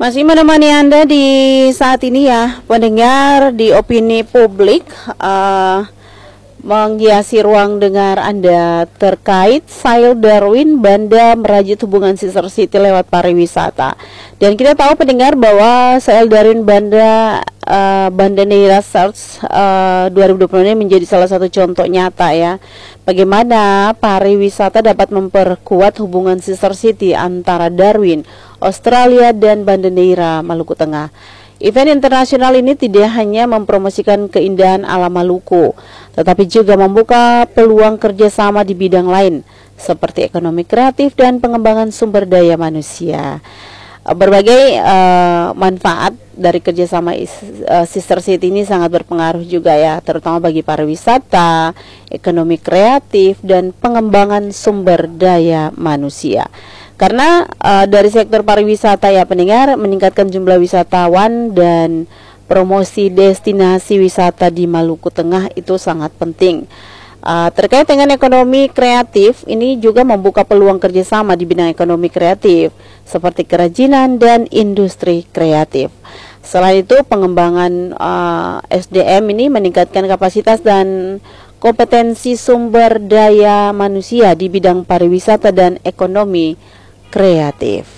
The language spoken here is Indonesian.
Masih menemani Anda di saat ini ya, pendengar di opini publik menghiasi ruang dengar Anda terkait Sail Darwin Banda merajut hubungan sister city lewat pariwisata. Dan kita tahu pendengar bahwa Sail Darwin Banda Neira Search 2020 ini menjadi salah satu contoh nyata ya, bagaimana pariwisata dapat memperkuat hubungan sister city antara Darwin, Australia dan Banda Neira, Maluku Tengah. Event internasional ini tidak hanya mempromosikan keindahan alam Maluku, tetapi juga membuka peluang kerjasama di bidang lain, seperti ekonomi kreatif dan pengembangan sumber daya manusia. Berbagai manfaat dari kerjasama Sister City ini sangat berpengaruh juga ya, terutama bagi pariwisata, ekonomi kreatif, dan pengembangan sumber daya manusia. Karena dari sektor pariwisata ya pendengar, meningkatkan jumlah wisatawan dan promosi destinasi wisata di Maluku Tengah itu sangat penting. Terkait dengan ekonomi kreatif, ini juga membuka peluang kerjasama di bidang ekonomi kreatif seperti kerajinan dan industri kreatif. Selain itu, pengembangan SDM ini meningkatkan kapasitas dan kompetensi sumber daya manusia di bidang pariwisata dan ekonomi kreatif.